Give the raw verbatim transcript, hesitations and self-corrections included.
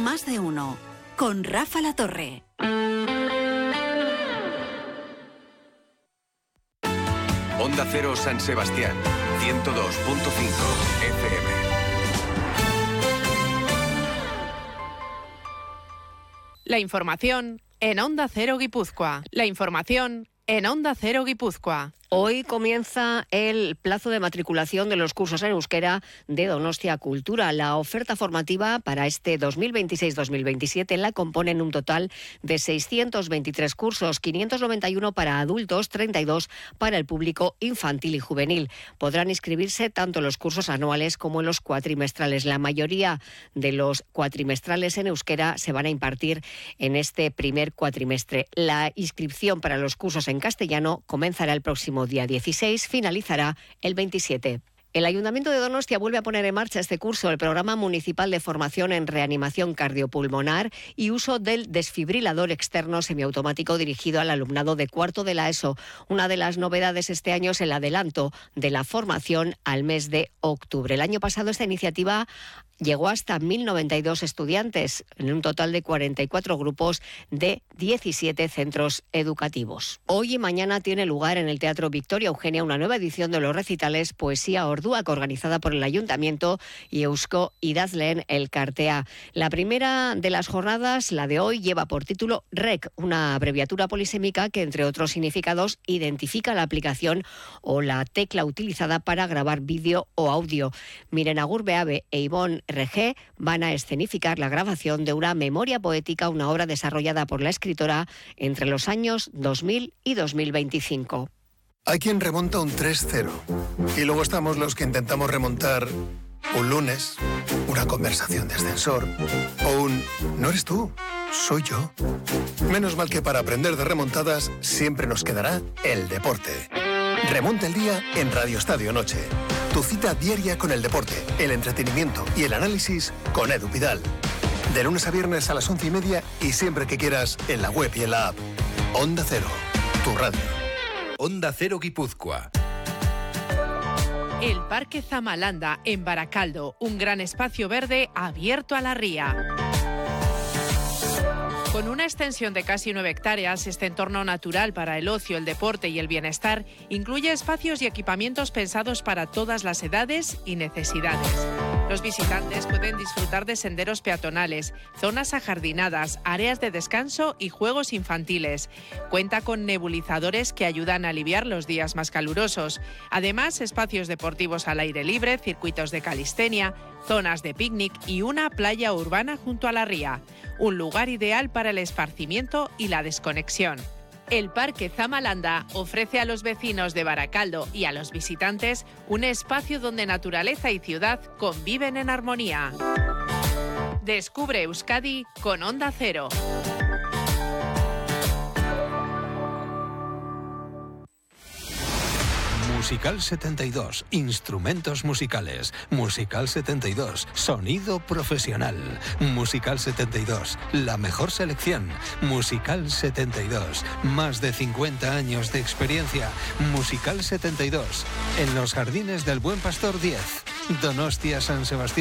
Más de uno, con Rafa Latorre. Onda Cero San Sebastián, ciento dos punto cinco F M. La información en Onda Cero Guipúzcoa. La información en Onda Cero Guipúzcoa. Hoy comienza el plazo de matriculación de los cursos en euskera de Donostia Cultura. La oferta formativa para este dos mil veintiséis dos mil veintisiete la componen un total de seiscientos veintitrés cursos, quinientos noventa y uno para adultos, treinta y dos para el público infantil y juvenil. Podrán inscribirse tanto en los cursos anuales como en los cuatrimestrales. La mayoría de los cuatrimestrales en euskera se van a impartir en este primer cuatrimestre. La inscripción para los cursos en castellano comenzará el próximo día dieciséis, finalizará el veintisiete. El Ayuntamiento de Donostia vuelve a poner en marcha este curso, el Programa Municipal de Formación en Reanimación Cardiopulmonar y uso del desfibrilador externo semiautomático dirigido al alumnado de cuarto de la ESO. Una de las novedades este año es el adelanto de la formación al mes de octubre. El año pasado esta iniciativa llegó hasta mil noventa y dos estudiantes, en un total de cuarenta y cuatro grupos de diecisiete centros educativos. Hoy y mañana tiene lugar en el Teatro Victoria Eugenia una nueva edición de los recitales Poesía Orduak, organizada por el Ayuntamiento y Eusko Idazleen Elkartea. La primera de las jornadas, la de hoy, lleva por título R E C, una abreviatura polisémica que, entre otros significados, identifica la aplicación o la tecla utilizada para grabar vídeo o audio. Miren Agurbeabe e Ivonne R G van a escenificar la grabación de una memoria poética, una obra desarrollada por la escritora entre los años dos mil y dos mil veinticinco. Hay quien remonta un tres cero y luego estamos los que intentamos remontar un lunes, una conversación de ascensor o un «no eres tú, soy yo». Menos mal que para aprender de remontadas siempre nos quedará el deporte. Remonta el día en Radio Estadio Noche. Tu cita diaria con el deporte, el entretenimiento y el análisis con Edu Pidal. De lunes a viernes a las once y media y siempre que quieras en la web y en la app. Onda Cero, tu radio. Onda Cero Guipúzcoa. El Parque Zamalanda en Baracaldo, un gran espacio verde abierto a la ría. Con una extensión de casi nueve hectáreas, este entorno natural para el ocio, el deporte y el bienestar incluye espacios y equipamientos pensados para todas las edades y necesidades. Los visitantes pueden disfrutar de senderos peatonales, zonas ajardinadas, áreas de descanso y juegos infantiles. Cuenta con nebulizadores que ayudan a aliviar los días más calurosos. Además, espacios deportivos al aire libre, circuitos de calistenia, zonas de picnic y una playa urbana junto a la ría. Un lugar ideal para el esparcimiento y la desconexión. El Parque Zamalanda ofrece a los vecinos de Baracaldo y a los visitantes un espacio donde naturaleza y ciudad conviven en armonía. Descubre Euskadi con Onda Cero. Musical setenta y dos, instrumentos musicales. Musical setenta y dos, sonido profesional. Musical setenta y dos, la mejor selección. Musical setenta y dos, más de cincuenta años de experiencia. Musical setenta y dos, en los Jardines del Buen Pastor diez, Donostia, San Sebastián.